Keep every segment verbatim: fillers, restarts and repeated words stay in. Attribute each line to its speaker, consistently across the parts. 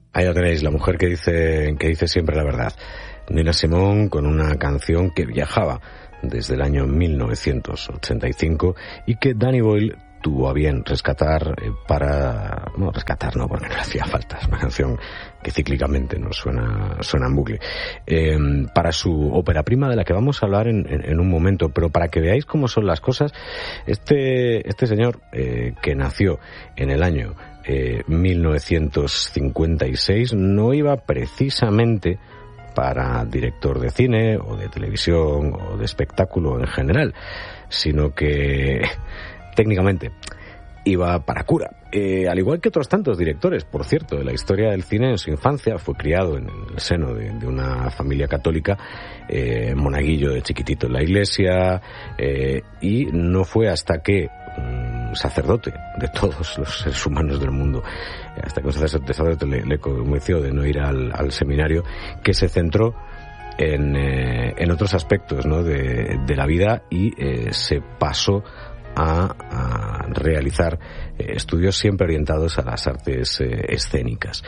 Speaker 1: Ahí lo tenéis, la mujer que dice, que dice siempre la verdad. Nina Simone con una canción que viajaba desde el año mil novecientos ochenta y cinco y que Danny Boyle tuvo a bien rescatar eh, para... No, rescatar no, porque no le hacía falta. Es una canción que cíclicamente nos suena, suena en bucle. Eh, para su ópera prima, de la que vamos a hablar en, en, en un momento, pero para que veáis cómo son las cosas, este, este señor eh, que nació en el año eh, mil novecientos cincuenta y seis no iba precisamente para director de cine o de televisión o de espectáculo en general, sino que técnicamente iba para cura. Eh, al igual que otros tantos directores, por cierto, de la historia del cine. En su infancia fue criado en el seno de, de una familia católica, eh, monaguillo de chiquitito en la iglesia, eh, y no fue hasta que un sacerdote de todos los seres humanos del mundo, hasta que un sacerdote le, le convenció de no ir al, al seminario, que se centró en, eh, en otros aspectos, ¿no?, de, de la vida, y eh, se pasó A, a realizar eh, estudios siempre orientados a las artes eh, escénicas.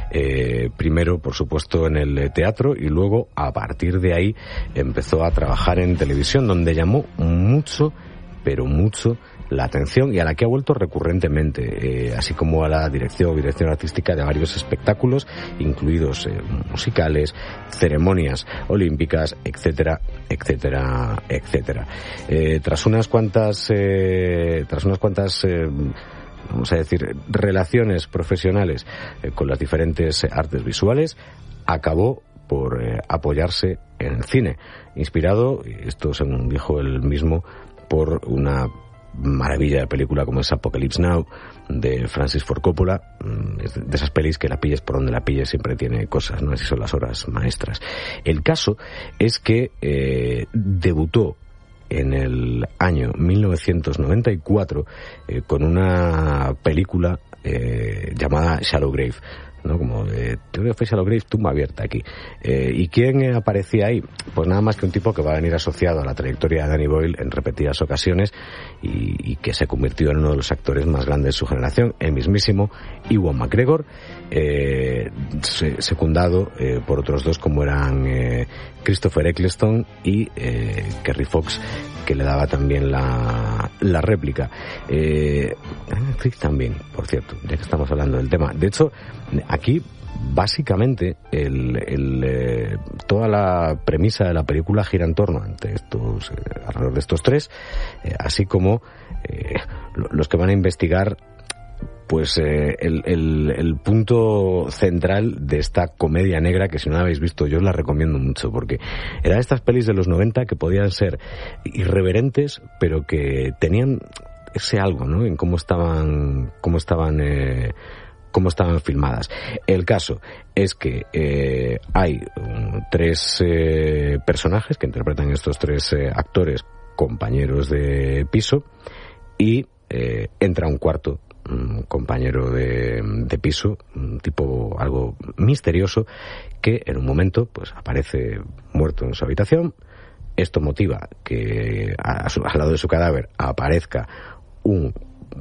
Speaker 1: Eh, primero, por supuesto, en el teatro, y luego, a partir de ahí, empezó a trabajar en televisión, donde llamó mucho, pero mucho, la atención, y a la que ha vuelto recurrentemente, eh, así como a la dirección o dirección artística de varios espectáculos, incluidos eh, musicales, ceremonias olímpicas, etcétera, etcétera, etcétera. Eh, tras unas cuantas, eh, tras unas cuantas, eh, vamos a decir, relaciones profesionales eh, con las diferentes artes visuales, acabó por eh, apoyarse en el cine, inspirado, y esto según dijo él mismo, por una maravilla de película como es Apocalypse Now, de Francis Ford Coppola, de esas pelis que la pilles por donde la pilles siempre tiene cosas, ¿no? Así son las obras maestras. El caso es que eh, debutó en el año mil novecientos noventa y cuatro eh, con una película eh, llamada Shallow Grave, ¿no? Como de Teoría de Shallow Grave, tumba abierta aquí. Eh, ¿Y quién aparecía ahí? Pues nada más que un tipo que va a venir asociado a la trayectoria de Danny Boyle en repetidas ocasiones, y, y que se convirtió en uno de los actores más grandes de su generación, el mismísimo Ewan McGregor, eh, secundado eh, por otros dos como eran eh, Christopher Eccleston y eh, Kerry Fox, que le daba también la, la réplica. Eh, Netflix también, por cierto, ya que estamos hablando del tema. De hecho, aquí básicamente el, el, eh, toda la premisa de la película gira en torno ante estos, eh, alrededor de estos tres, eh, así como eh, los que van a investigar pues eh, el, el, el punto central de esta comedia negra, que si no la habéis visto yo os la recomiendo mucho, porque eran estas pelis de los noventa que podían ser irreverentes, pero que tenían ese algo, ¿no?, en cómo estaban, cómo estaban eh, cómo estaban filmadas. El caso es que eh, hay um, tres eh, personajes que interpretan estos tres eh, actores, compañeros de piso, y eh, entra un cuarto un compañero de, de piso, un tipo algo misterioso, que en un momento pues aparece muerto en su habitación. Esto motiva que a su, al lado de su cadáver aparezca un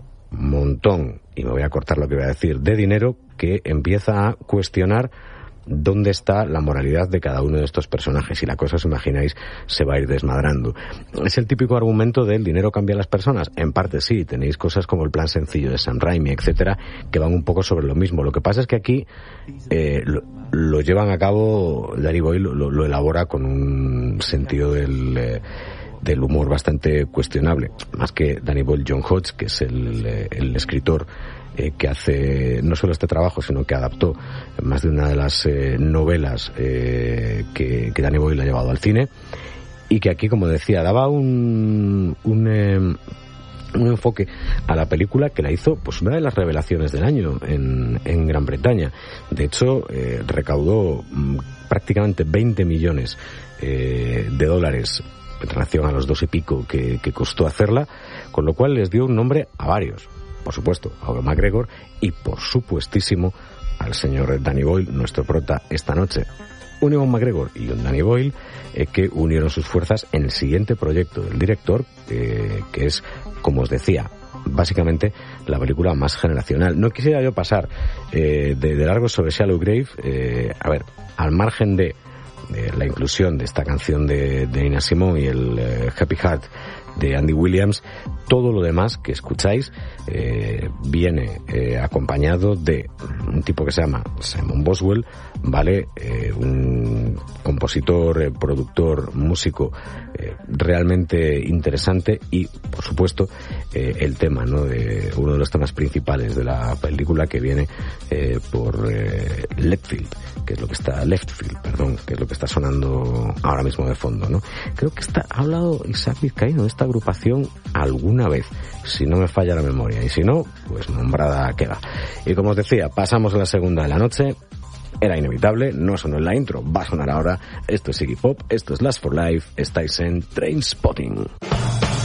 Speaker 1: montón, y me voy a cortar lo que voy a decir, de dinero, que empieza a cuestionar dónde está la moralidad de cada uno de estos personajes, y la cosa, os imagináis, se va a ir desmadrando. Es el típico argumento del dinero cambia a las personas. En parte sí, tenéis cosas como el plan sencillo de Sam Raimi, etcétera, que van un poco sobre lo mismo. Lo que pasa es que aquí eh, lo, lo llevan a cabo, Danny Boyle lo, lo elabora con un sentido del eh, del humor bastante cuestionable. Más que Danny Boyle, John Hodge, que es el, el escritor eh, que hace no solo este trabajo, sino que adaptó más de una de las eh, novelas eh, que, que Danny Boyle ha llevado al cine, y que aquí, como decía, daba un un, eh, un enfoque a la película que la hizo pues una de las revelaciones del año en, en Gran Bretaña. De hecho, eh, recaudó mm, prácticamente veinte millones eh, de dólares en relación a los dos y pico que, que costó hacerla, con lo cual les dio un nombre a varios. Por supuesto, a Ewan McGregor, y por supuestísimo al señor Danny Boyle, nuestro prota esta noche. Un Ewan McGregor y un Danny Boyle eh, que unieron sus fuerzas en el siguiente proyecto del director, eh, que es, como os decía, básicamente la película más generacional. No quisiera yo pasar eh, de, de largo sobre Shallow Grave. Eh, a ver, al margen de, de la inclusión de esta canción de, de Nina Simone y el eh, Happy Heart de Andy Williams, todo lo demás que escucháis eh, viene eh, acompañado de un tipo que se llama Simon Boswell, ¿vale? Eh, un compositor, eh, productor, músico eh, realmente interesante y, por supuesto, eh, el tema, ¿no? De uno de los temas principales de la película que viene eh, por eh, Leftfield, que es lo que está Leftfield, perdón, que es lo que está sonando ahora mismo de fondo, ¿no? Creo que está, ha hablado Isaac Vizcaíno de esta agrupación alguna vez, si no me falla la memoria, y si no, pues nombrada queda. Y como os decía, pasamos a la segunda de la noche. Era inevitable, no sonó en la intro, va a sonar ahora. Esto es Iggy Pop, esto es Last for Life, estáis en Trainspotting.